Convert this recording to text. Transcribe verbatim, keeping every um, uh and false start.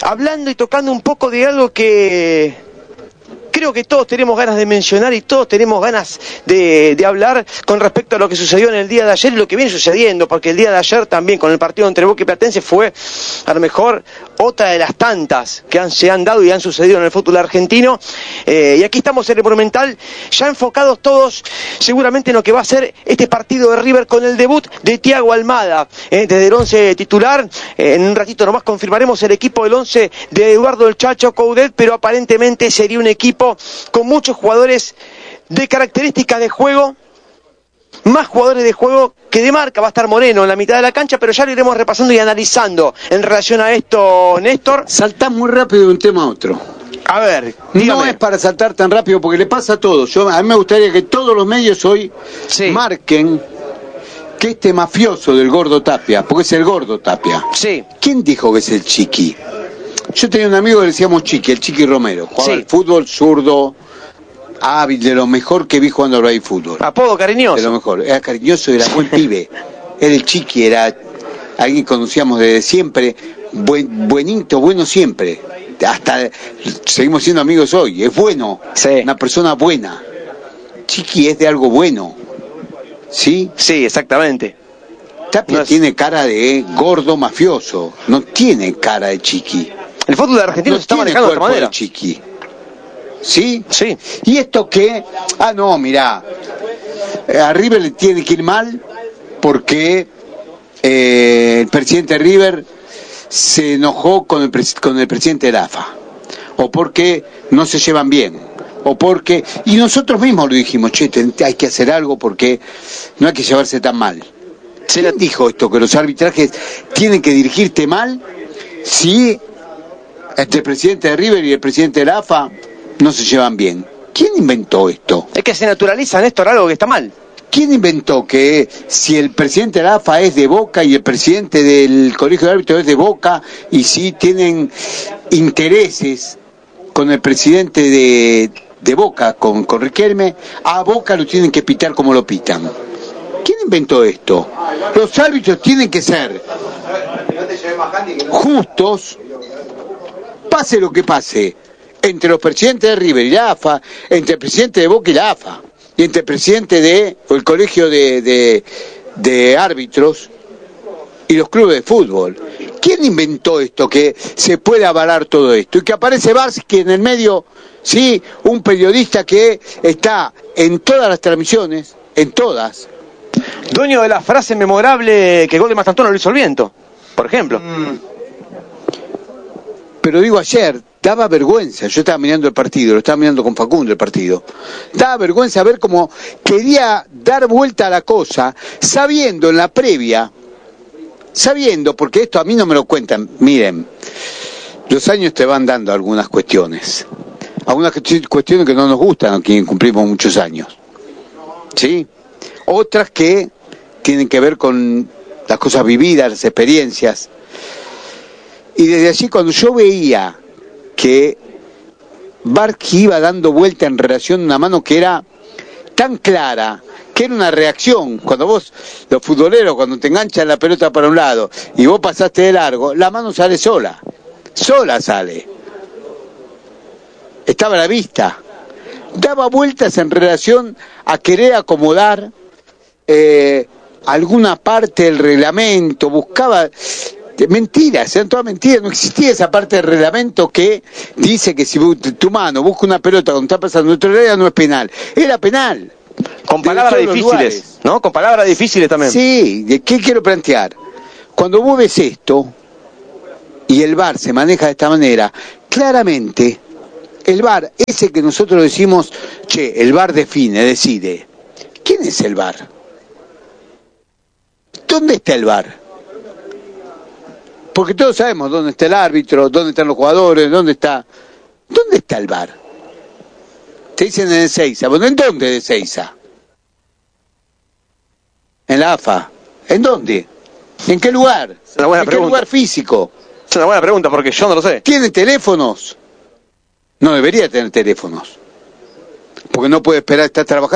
hablando y tocando un poco de algo que creo que todos tenemos ganas de mencionar y todos tenemos ganas de, de hablar con respecto a lo que sucedió en el día de ayer y lo que viene sucediendo, porque el día de ayer también con el partido entre Boca y Platense fue a lo mejor otra de las tantas que han, se han dado y han sucedido en el fútbol argentino, eh, y aquí estamos en el Monumental ya enfocados todos seguramente en lo que va a ser este partido de River con el debut de Thiago Almada, eh, desde el once titular. Eh, en un ratito nomás confirmaremos el equipo del once de Eduardo el Chacho Coudet, pero aparentemente sería un equipo con muchos jugadores de características de juego, más jugadores de juego que de marca. Va a estar Moreno en la mitad de la cancha, pero ya lo iremos repasando y analizando en relación a esto, Néstor. Saltás muy rápido de un tema a otro. A ver, dígame. No es para saltar tan rápido porque le pasa a todos. Yo, a mí me gustaría que todos los medios hoy sí. marquen que este mafioso del Gordo Tapia, porque es el Gordo Tapia. Sí. ¿Quién dijo que es el Chiqui? Yo tenía un amigo que le decíamos Chiqui, el Chiqui Romero. Jugaba sí. al fútbol, zurdo, hábil, de lo mejor que vi jugando al baby fútbol. Apodo cariñoso. De lo mejor. Era cariñoso, era buen pibe. Era el Chiqui, era alguien que conocíamos desde siempre, buen, buenito, bueno siempre. Hasta seguimos siendo amigos hoy. Es bueno, sí. una persona buena. Chiqui es de algo bueno. ¿Sí? Sí, exactamente. Tapia no es... tiene cara de gordo mafioso, no tiene cara de Chiqui. El fútbol de Argentina no se está manejando de esta manera. De Chiqui. ¿Sí? Sí. ¿Y esto qué? Ah, no, mirá. A River le tiene que ir mal porque eh, el presidente de River se enojó con el, pres- con el presidente de la A F A. O porque no se llevan bien. O porque... Y nosotros mismos lo dijimos, che, hay que hacer algo porque no hay que llevarse tan mal. ¿Quién la... dijo esto? Que los arbitrajes tienen que dirigirte mal si entre el presidente de River y el presidente de la A F A no se llevan bien. ¿Quién inventó esto? Es que se naturaliza, Néstor, algo que está mal. ¿Quién inventó que si el presidente de la A F A es de Boca y el presidente del Colegio de Árbitros es de Boca y si tienen intereses con el presidente de, de Boca, con, con Riquelme, a Boca lo tienen que pitar como lo pitan? ¿Quién inventó esto? Los árbitros tienen que ser justos, pase lo que pase, entre los presidentes de River y la A F A, entre el presidente de Boca y la A F A, y entre el presidente de o el colegio de, de, de árbitros y los clubes de fútbol. ¿Quién inventó esto, que se puede avalar todo esto? Y que aparece Barsky en el medio, sí, un periodista que está en todas las transmisiones, en todas. Dueño de la frase memorable que gol de Mastantuono lo hizo el viento, por ejemplo. Mm. Pero digo, ayer daba vergüenza, yo estaba mirando el partido, lo estaba mirando con Facundo el partido, daba vergüenza ver cómo quería dar vuelta a la cosa, sabiendo en la previa, sabiendo, porque esto a mí no me lo cuentan, miren, los años te van dando algunas cuestiones, algunas cuestiones que no nos gustan a quienes cumplimos muchos años, ¿sí? Otras que tienen que ver con las cosas vividas, las experiencias. Y desde allí, cuando yo veía que Barsky iba dando vuelta en relación a una mano que era tan clara, que era una reacción, cuando vos, los futboleros, cuando te enganchan la pelota para un lado y vos pasaste de largo, la mano sale sola, sola sale. Estaba a la vista. Daba vueltas en relación a querer acomodar eh, alguna parte del reglamento, buscaba... Mentiras, eran todas mentiras, no existía esa parte del reglamento que dice que si tu mano busca una pelota cuando está pasando otra área no es penal, era penal. Con palabras difíciles, ¿no? Con palabras difíciles también. Sí, ¿de qué quiero plantear? Cuando vos ves esto y el V A R se maneja de esta manera, claramente el V A R, ese que nosotros decimos, che, el V A R define, decide. ¿Quién es el V A R? ¿Dónde está el V A R? Porque todos sabemos dónde está el árbitro, dónde están los jugadores, dónde está... ¿Dónde está el V A R? Te dicen en Ezeiza. Bueno, ¿en dónde de Ezeiza? En la A F A. ¿En dónde? ¿En qué lugar? Es una buena ¿En pregunta. qué lugar físico? Es una buena pregunta porque yo no lo sé. ¿Tiene teléfonos? No debería tener teléfonos. Porque no puede esperar estar trabajando.